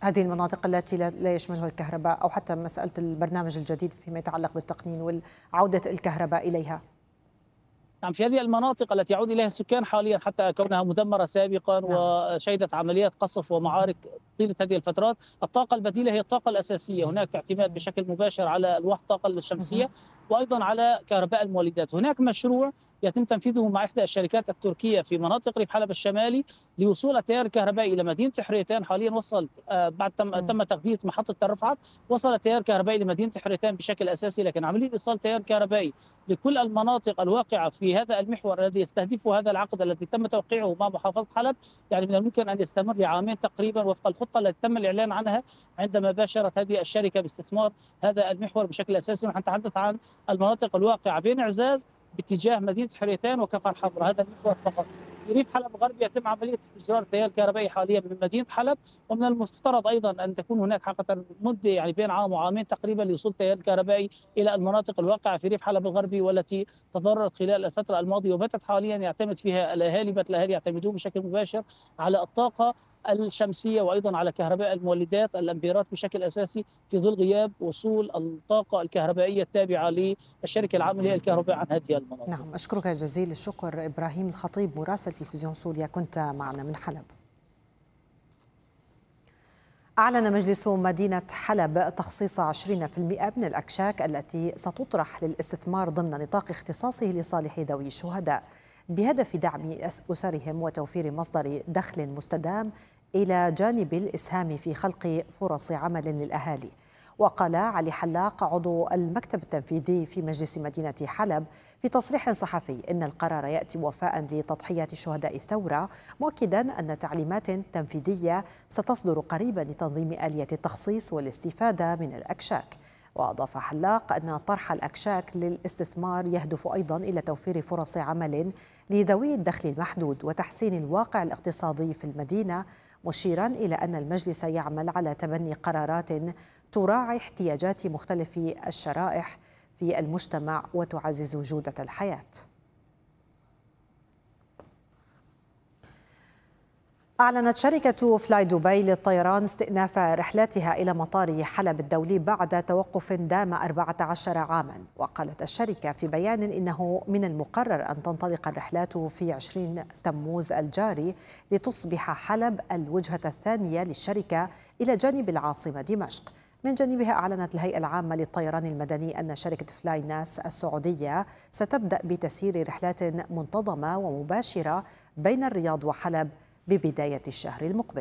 هذه المناطق التي لا يشملها الكهرباء، أو حتى مسألة البرنامج الجديد فيما يتعلق بالتقنين وعودة الكهرباء إليها؟ نعم، في هذه المناطق التي يعود إليها السكان حاليا حتى كونها مدمرة سابقا نعم. وشهدت عمليات قصف ومعارك طيلة هذه الفترات، الطاقة البديلة هي الطاقة الأساسية. هناك اعتماد بشكل مباشر على ألواح الطاقة الشمسية وأيضا على كهرباء المولدات. هناك مشروع يتم تنفيذه مع إحدى الشركات التركية في مناطق ريف حلب الشمالي لوصول التيار الكهربائي إلى مدينة حريتان. حاليا وصل بعد تم تغذية محطة تل رفعت، وصل التيار الكهربائي لمدينة حريتان بشكل أساسي، لكن عملية إيصال تيار كهربائي لكل المناطق الواقعة في هذا المحور الذي يستهدفه هذا العقد الذي تم توقيعه مع محافظة حلب يعني من الممكن أن يستمر لعامين تقريبا وفق الخطة التي تم الإعلان عنها عندما باشرت هذه الشركة باستثمار هذا المحور بشكل أساسي. ونحن نتحدث عن المناطق الواقعة بين إعزاز باتجاه مدينة حريتان وكفر حمراء، هذا المحور فقط. في ريف حلب الغربي يتم عملية استجرار التيار الكهربائي حاليا من مدينة حلب، ومن المفترض أيضا أن تكون هناك حقيقة مدة يعني بين عام وعامين تقريبا لوصول التيار الكهربائي إلى المناطق الواقعة في ريف حلب الغربي والتي تضررت خلال الفترة الماضية وباتت حاليا يعتمد فيها الأهالي، بات الأهالي يعتمدون بشكل مباشر على الطاقة الشمسية وأيضا على كهرباء المولدات الأمبيرات بشكل أساسي في ظل غياب وصول الطاقة الكهربائية التابعة للشركة العامة للكهرباء عن هذه المناطق. نعم، أشكرك جزيل الشكر إبراهيم الخطيب مراسل تلفزيون سوريا، كنت معنا من حلب. أعلن مجلس مدينة حلب تخصيص 20% من الأكشاك التي ستطرح للاستثمار ضمن نطاق اختصاصه لصالح ذوي الشهداء بهدف دعم أسرهم وتوفير مصدر دخل مستدام إلى جانب الإسهام في خلق فرص عمل للأهالي. وقال علي حلاق عضو المكتب التنفيذي في مجلس مدينة حلب في تصريح صحفي إن القرار يأتي وفاء لتضحيات شهداء الثورة، مؤكدا أن تعليمات تنفيذية ستصدر قريبا لتنظيم آلية التخصيص والاستفادة من الأكشاك. وأضاف حلاق أن طرح الأكشاك للاستثمار يهدف أيضا إلى توفير فرص عمل لذوي الدخل المحدود وتحسين الواقع الاقتصادي في المدينة، مشيرا إلى أن المجلس يعمل على تبني قرارات تراعي احتياجات مختلف الشرائح في المجتمع وتعزز جودة الحياة. أعلنت شركة فلاي دبي للطيران استئناف رحلاتها إلى مطار حلب الدولي بعد توقف دام 14 عاما. وقالت الشركة في بيان إنه من المقرر أن تنطلق الرحلات في 20 تموز الجاري لتصبح حلب الوجهة الثانية للشركة إلى جانب العاصمة دمشق. من جانبها أعلنت الهيئة العامة للطيران المدني أن شركة فلاي ناس السعودية ستبدأ بتسيير رحلات منتظمة ومباشرة بين الرياض وحلب ببداية الشهر المقبل.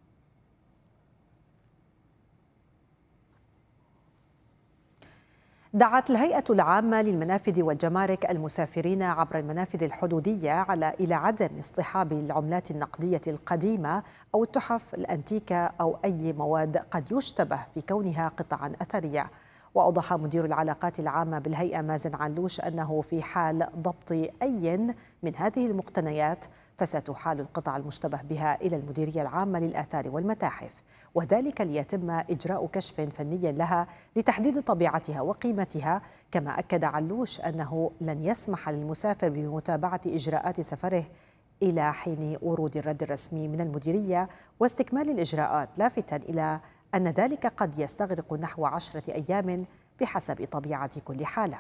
دعت الهيئة العامة للمنافذ والجمارك المسافرين عبر المنافذ الحدودية إلى عدم اصطحاب العملات النقدية القديمة أو التحف الأنتيكة أو أي مواد قد يشتبه في كونها قطعا أثرية. وأوضح مدير العلاقات العامة بالهيئة مازن علوش أنه في حال ضبط أي من هذه المقتنيات فستحال القطع المشتبه بها إلى المديرية العامة للآثار والمتاحف، وذلك ليتم إجراء كشف فني لها لتحديد طبيعتها وقيمتها. كما أكد علوش أنه لن يسمح للمسافر بمتابعة إجراءات سفره إلى حين ورود الرد الرسمي من المديرية واستكمال الإجراءات، لافتاً إلى أن ذلك قد يستغرق نحو 10 أيام بحسب طبيعة كل حالة.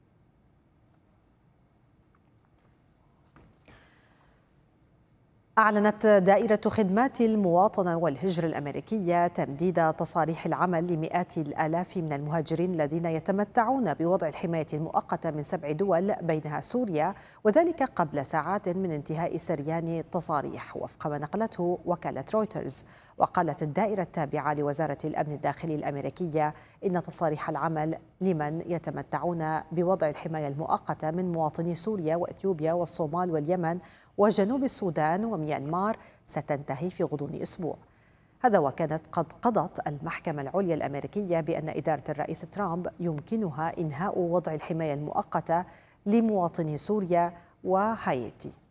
أعلنت دائرة خدمات المواطنة والهجرة الأمريكية تمديد تصاريح العمل لمئات الآلاف من المهاجرين الذين يتمتعون بوضع الحماية المؤقتة من 7 دول بينها سوريا، وذلك قبل ساعات من انتهاء سريان التصاريح وفق ما نقلته وكالة رويترز. وقالت الدائرة التابعة لوزارة الأمن الداخلي الأمريكية إن تصاريح العمل لمن يتمتعون بوضع الحماية المؤقتة من مواطني سوريا وإثيوبيا والصومال واليمن وجنوب السودان وميانمار ستنتهي في غضون أسبوع. هذا وكانت قد قضت المحكمة العليا الأمريكية بأن إدارة الرئيس ترامب يمكنها إنهاء وضع الحماية المؤقتة لمواطني سوريا وهايتي.